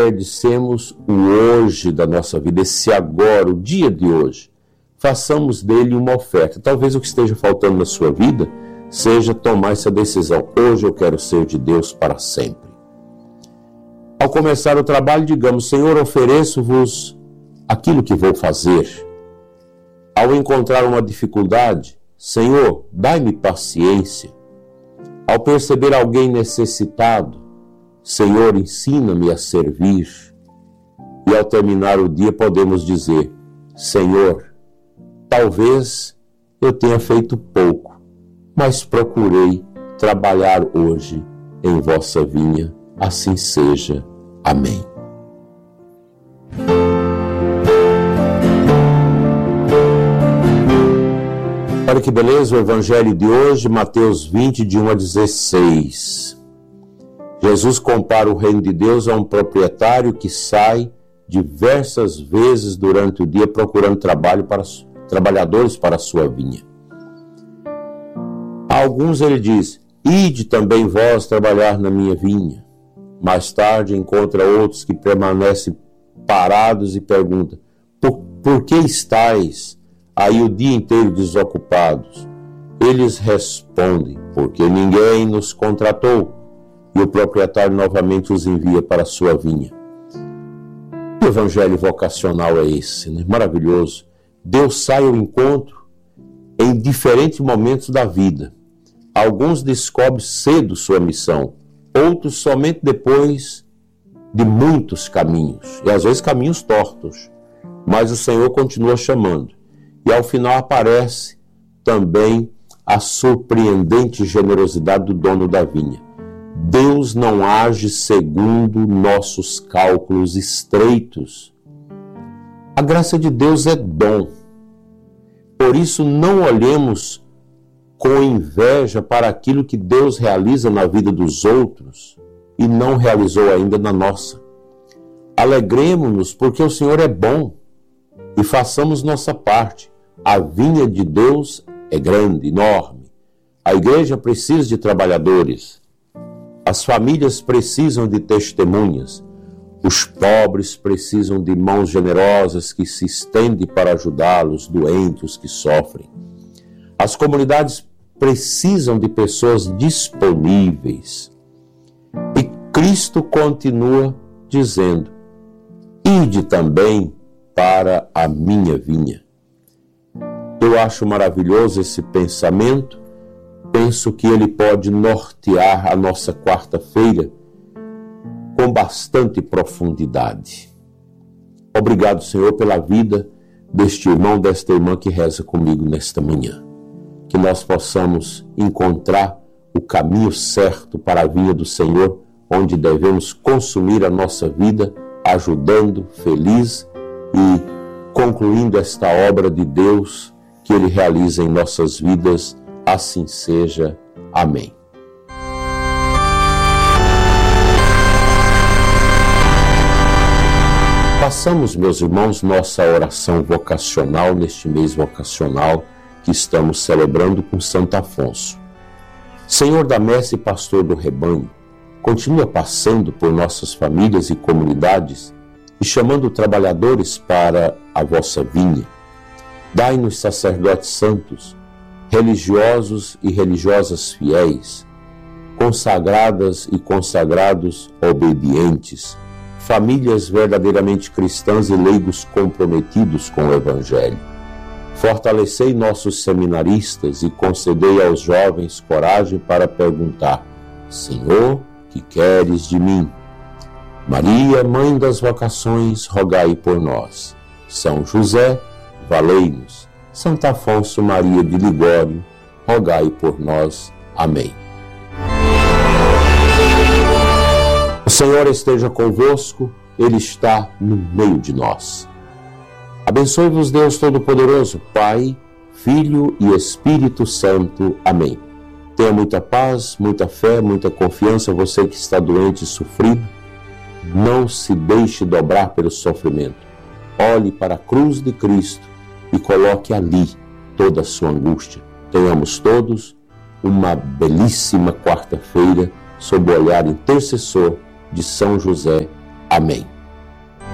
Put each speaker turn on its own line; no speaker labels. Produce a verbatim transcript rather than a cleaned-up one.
Dissemos o hoje da nossa vida, esse agora, o dia de hoje. Façamos dele uma oferta. Talvez o que esteja faltando na sua vida seja tomar essa decisão. Hoje eu quero ser de Deus para sempre. Ao começar o trabalho, digamos: Senhor, ofereço-vos aquilo que vou fazer. Ao encontrar uma dificuldade, Senhor, dai-me paciência. Ao perceber alguém necessitado, Senhor, ensina-me a servir. E ao terminar o dia podemos dizer: Senhor, talvez eu tenha feito pouco, mas procurei trabalhar hoje em vossa vinha. Assim seja. Amém. Olha que beleza o evangelho de hoje, Mateus vinte, de um a dezesseis. Jesus compara o reino de Deus a um proprietário que sai diversas vezes durante o dia procurando trabalho para, trabalhadores para a sua vinha. A alguns ele diz: ide também vós trabalhar na minha vinha. Mais tarde encontra outros que permanecem parados e perguntam: por, por que estáis aí o dia inteiro desocupados? Eles respondem: porque ninguém nos contratou. E o proprietário novamente os envia para a sua vinha. O evangelho vocacional é esse, né? Maravilhoso. Deus sai ao encontro em diferentes momentos da vida. Alguns descobrem cedo sua missão, outros somente depois de muitos caminhos, e às vezes caminhos tortos. Mas o Senhor continua chamando. E ao final aparece também a surpreendente generosidade do dono da vinha. Deus não age segundo nossos cálculos estreitos. A graça de Deus é dom. Por isso, não olhemos com inveja para aquilo que Deus realiza na vida dos outros e não realizou ainda na nossa. Alegremos-nos porque o Senhor é bom e façamos nossa parte. A vinha de Deus é grande, enorme. A igreja precisa de trabalhadores. As famílias precisam de testemunhas. Os pobres precisam de mãos generosas que se estendem para ajudá-los, doentes, os que sofrem. As comunidades precisam de pessoas disponíveis. E Cristo continua dizendo: ide também para a minha vinha. Eu acho maravilhoso esse pensamento. Penso que ele pode nortear a nossa quarta-feira com bastante profundidade. Obrigado, Senhor, pela vida deste irmão, desta irmã que reza comigo nesta manhã. Que nós possamos encontrar o caminho certo para a vinha do Senhor, onde devemos consumir a nossa vida, ajudando, feliz e concluindo esta obra de Deus que Ele realiza em nossas vidas. Assim seja. Amém. Façamos, meus irmãos, nossa oração vocacional neste mês vocacional que estamos celebrando com Santo Afonso. Senhor da messe e pastor do rebanho, continua passando por nossas famílias e comunidades e chamando trabalhadores para a vossa vinha. Dai-nos sacerdotes santos, religiosos e religiosas fiéis, consagradas e consagrados obedientes, famílias verdadeiramente cristãs e leigos comprometidos com o Evangelho. Fortalecei nossos seminaristas e concedei aos jovens coragem para perguntar: Senhor, que queres de mim? Maria, Mãe das vocações, rogai por nós. São José, valei-nos. Santo Afonso Maria de Ligório, rogai por nós. Amém. O Senhor esteja convosco, Ele está no meio de nós. Abençoe-vos Deus Todo-Poderoso, Pai, Filho e Espírito Santo. Amém. Tenha muita paz, muita fé, muita confiança, você que está doente e sofrido. Não se deixe dobrar pelo sofrimento. Olhe para a cruz de Cristo e coloque ali toda a sua angústia. Tenhamos todos uma belíssima quarta-feira sob o olhar intercessor de São José, Amém.